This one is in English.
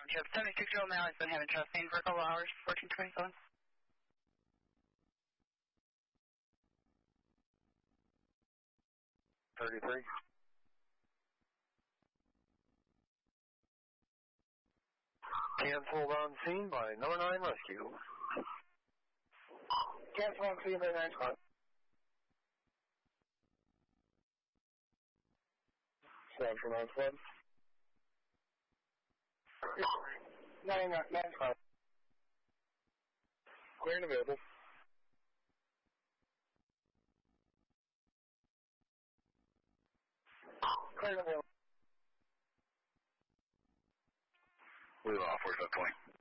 Job 76-year-old male has been having chest pain for a couple hours, 1427. Canceled on scene by number 9 rescue. Cancel on scene by 9 squad. Stand for 9 squad. 9 squad. Clear and available. Clear and available. We lost 4520.